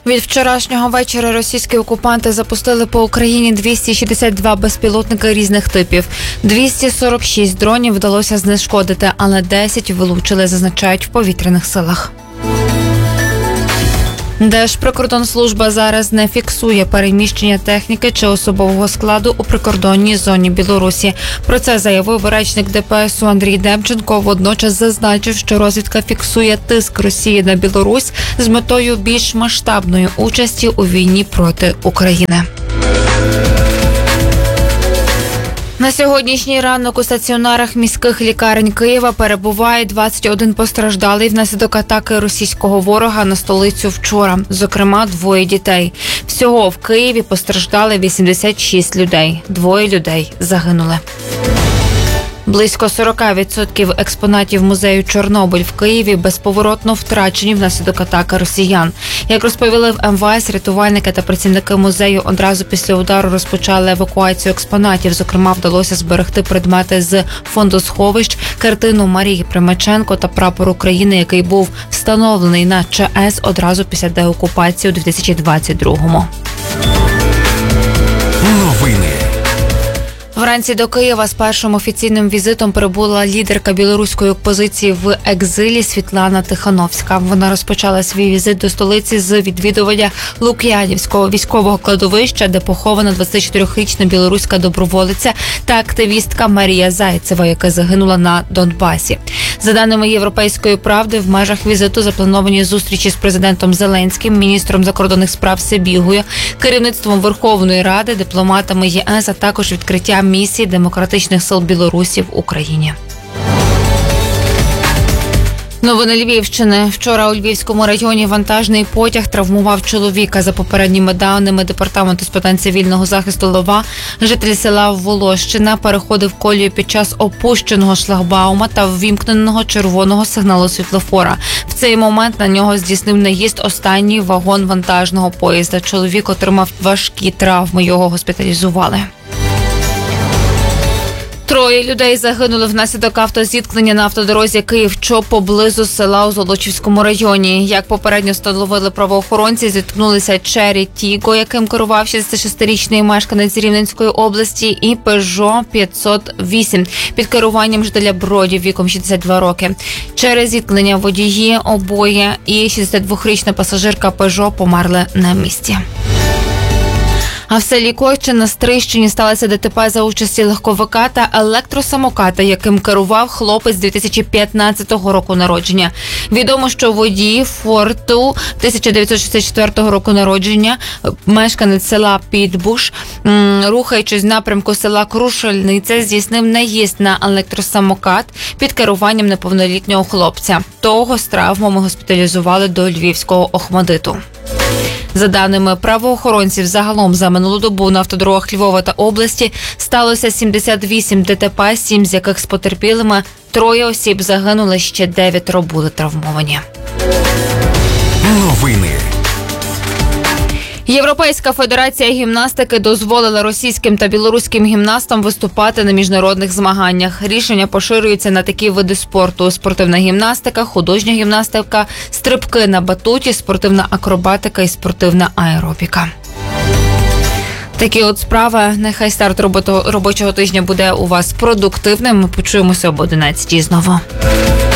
Від вчорашнього вечора російські окупанти запустили по Україні 262 безпілотники різних типів. 246 дронів вдалося знешкодити, але 10 вилучили, зазначають в повітряних силах. Держприкордонслужба зараз не фіксує переміщення техніки чи особового складу у прикордонній зоні Білорусі. Про це заявив речник ДПСУ Андрій Демченко. Водночас зазначив, що розвідка фіксує тиск Росії на Білорусь з метою більш масштабної участі у війні проти України. На сьогоднішній ранок у стаціонарах міських лікарень Києва перебуває 21 постраждалий внаслідок атаки російського ворога на столицю вчора. Зокрема, 2 дітей. Всього в Києві постраждали 86 людей. 2 людей загинули. Близько 40% експонатів музею Чорнобиль в Києві безповоротно втрачені внаслідок атаки росіян. Як розповіли в МВС, рятувальники та працівники музею одразу після удару розпочали евакуацію експонатів. Зокрема, вдалося зберегти предмети з фондосховищ, картину Марії Примаченко та прапор України, який був встановлений на ЧАЕС одразу після деокупації у 2022-му. Новини. Вранці до Києва з першим офіційним візитом прибула лідерка білоруської опозиції в екзилі Світлана Тихановська. Вона розпочала свій візит до столиці з відвідування Лук'янівського військового кладовища, де похована 24-річна білоруська доброволиця та активістка Марія Зайцева, яка загинула на Донбасі. За даними «Європейської правди», в межах візиту заплановані зустрічі з президентом Зеленським, міністром закордонних справ Сибігою, керівництвом Верховної Ради, дипломатами ЄС, а також відкриття місії демократичних сил Білорусі в Україні. Новини Львівщини. Вчора у Львівському районі вантажний потяг травмував чоловіка. За попередніми даними Департаменту з питань цивільного захисту Львова, житель села Волощина переходив колію під час опущеного шлагбаума та ввімкненого червоного сигналу світлофора. В цей момент на нього здійснив наїзд останній вагон вантажного поїзда. Чоловік отримав важкі травми, його госпіталізували. 3 людей загинули внаслідок автозіткнення на автодорозі Київ-Чоп поблизу села у Золочівському районі. Як попередньо встановили правоохоронці, зіткнулися Чері Тіго, яким керував 66-річний мешканець Рівненської області, і Peugeot 508 під керуванням жителя Бродів віком 62 роки. Через зіткнення водії обоє і 62-річна пасажирка Peugeot померли на місці. А в селі Койче на Стрийщині сталося ДТП за участі легковика та електросамоката, яким керував хлопець 2015 року народження. Відомо, що водій Форту 1964 року народження, мешканець села Підбуш, рухаючись в напрямку села Крушельниця, здійснив наїзд на електросамокат під керуванням неповнолітнього хлопця. Того з травмами госпіталізували до Львівського Охмадиту. За даними правоохоронців, загалом за минулу добу на автодорогах Львова та області сталося 78 ДТП, 7 з яких з потерпілими, 3 осіб загинули, ще 9 були травмовані. Новини. Європейська федерація гімнастики дозволила російським та білоруським гімнастам виступати на міжнародних змаганнях. Рішення поширюється на такі види спорту: спортивна гімнастика, художня гімнастика, стрибки на батуті, спортивна акробатика і спортивна аеробіка. Такі от справи. Нехай старт робочого тижня буде у вас продуктивним. Ми почуємося об 11-й знову.